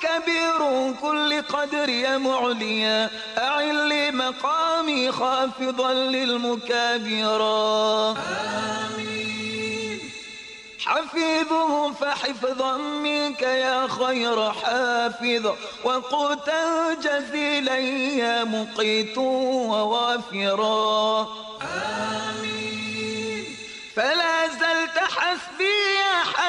كبير كل قدر يا معليا أعل مقامي خافضا للمكابرا. حفيظه فحفظا منك يا خير حافظ وقوتا جزيلا يا مقيت ووافرا. فلا زلت حسبي